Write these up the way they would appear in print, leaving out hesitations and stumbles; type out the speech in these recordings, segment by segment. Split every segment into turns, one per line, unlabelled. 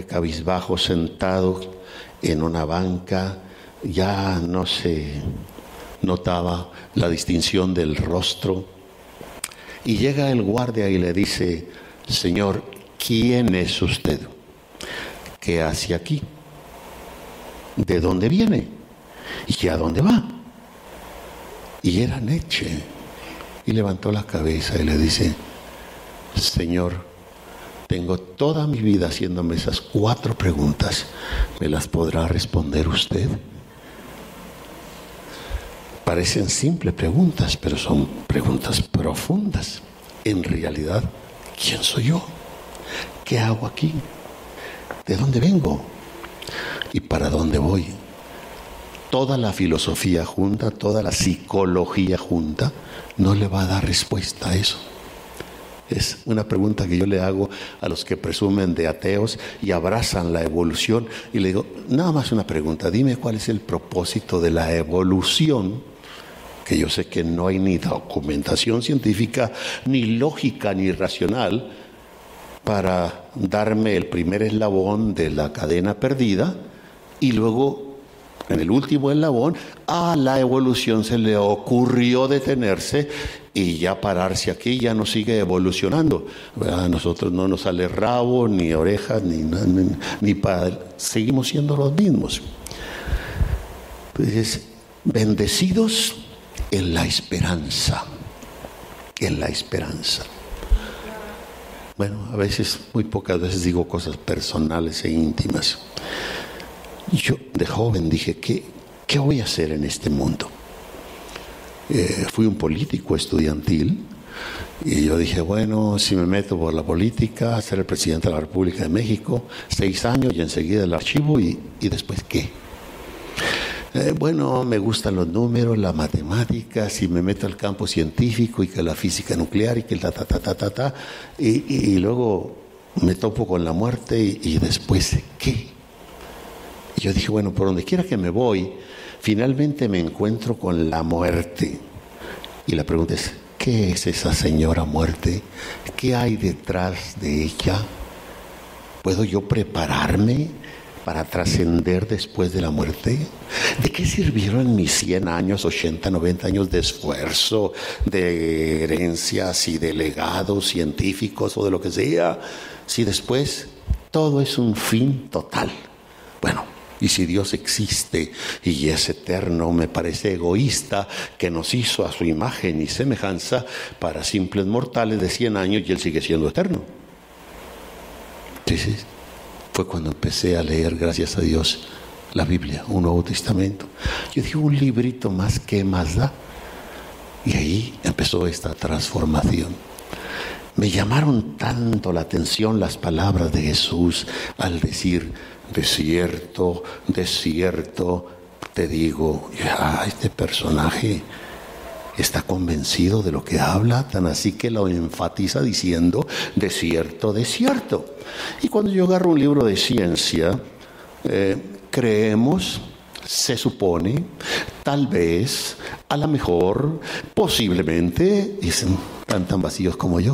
cabizbajo, sentado en una banca, ya no se notaba la distinción del rostro. Y llega el guardia y le dice: Señor, ¿quién es usted? ¿Qué hace aquí? ¿De dónde viene? ¿Y a dónde va? Y era Nietzsche. Y levantó la cabeza y le dice: Señor, tengo toda mi vida haciéndome esas 4 preguntas. ¿Me las podrá responder usted? Parecen simples preguntas, pero son preguntas profundas. En realidad, ¿quién soy yo? ¿Qué hago aquí? ¿De dónde vengo? ¿Y para dónde voy? Toda la filosofía junta, toda la psicología junta, no le va a dar respuesta a eso. Es una pregunta que yo le hago a los que presumen de ateos y abrazan la evolución. Y le digo, nada más una pregunta, dime cuál es el propósito de la evolución, que yo sé que no hay ni documentación científica, ni lógica, ni racional, para darme el primer eslabón de la cadena perdida, y luego, en el último eslabón, a la evolución se le ocurrió detenerse y ya pararse aquí, ya no sigue evolucionando. A nosotros no nos sale rabo, ni orejas, ni seguimos siendo los mismos. Pues, bendecidos en la esperanza, en la esperanza. Bueno, a veces, muy pocas veces digo cosas personales e íntimas. Yo de joven dije, ¿qué voy a hacer en este mundo? Fui un político estudiantil y yo dije, bueno, si me meto por la política, ser el presidente de la República de México, 6 años y enseguida el archivo y después ¿qué? Bueno, me gustan los números, la matemática, si me meto al campo científico y que la física nuclear y que y luego me topo con la muerte y después ¿qué? Y yo dije, bueno, por donde quiera que me voy, finalmente me encuentro con la muerte. Y la pregunta es, ¿qué es esa señora muerte? ¿Qué hay detrás de ella? ¿Puedo yo prepararme para trascender después de la muerte? ¿De qué sirvieron mis 100 años, 80, 90 años de esfuerzo, de herencias y de legados científicos o de lo que sea, si después todo es un fin total? Bueno, y si Dios existe y es eterno, me parece egoísta que nos hizo a su imagen y semejanza para simples mortales de 100 años y Él sigue siendo eterno. Entonces, fue cuando empecé a leer, gracias a Dios, la Biblia, un Nuevo Testamento. Yo dije, un librito más, ¿qué más da? Y ahí empezó esta transformación. Me llamaron tanto la atención las palabras de Jesús al decir, de cierto, te digo, este personaje está convencido de lo que habla, tan así que lo enfatiza diciendo, de cierto. Y cuando yo agarro un libro de ciencia, creemos, se supone, tal vez, a lo mejor, posiblemente, y están tan vacíos como yo.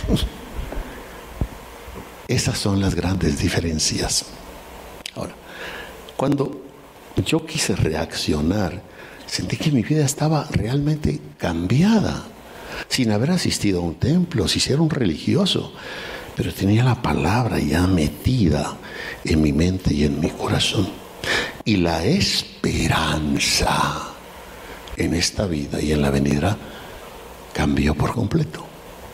Esas son las grandes diferencias. Ahora, cuando yo quise reaccionar, sentí que mi vida estaba realmente cambiada, sin haber asistido a un templo, sin ser un religioso, pero tenía la palabra ya metida en mi mente y en mi corazón. Y la esperanza en esta vida y en la venidera cambió por completo.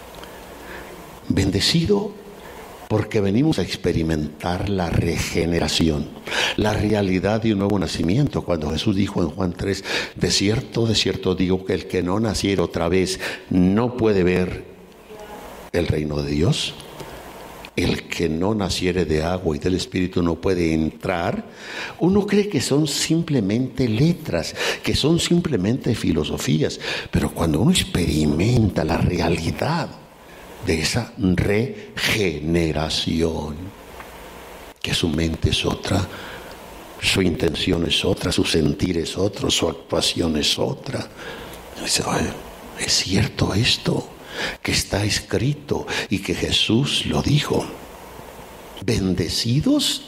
Bendecido porque venimos a experimentar la regeneración, la realidad de un nuevo nacimiento. Cuando Jesús dijo en Juan 3, de cierto digo que el que no naciera otra vez no puede ver el reino de Dios. El que no naciere de agua y del Espíritu no puede entrar. Uno cree que son simplemente letras, que son simplemente filosofías, pero cuando uno experimenta la realidad de esa regeneración, que su mente es otra, su intención es otra, su sentir es otro, su actuación es otra. Dice, ¿es cierto esto que está escrito y que Jesús lo dijo? Bendecidos